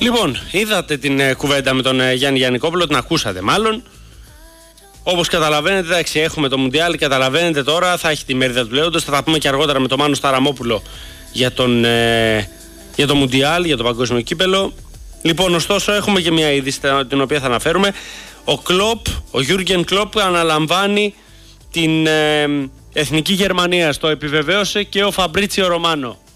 Λοιπόν, είδατε την κουβέντα με τον Γιάννη Γιαννικόπουλο, την ακούσατε μάλλον. Όπως καταλαβαίνετε, εντάξει, έχουμε το Μουντιάλ, καταλαβαίνετε τώρα, θα έχει τη μερίδα του λέοντος. Θα τα πούμε και αργότερα με τον Μάνο Σταραμόπουλο για το Μουντιάλ, για το παγκόσμιο κύπελο. Λοιπόν, ωστόσο, έχουμε και μια είδηση την οποία θα αναφέρουμε. Ο Γιούργεν Κλοπ αναλαμβάνει την εθνική Γερμανία. Το επιβεβαίωσε και ο Φαμπρίτσιο Ρωμάνο.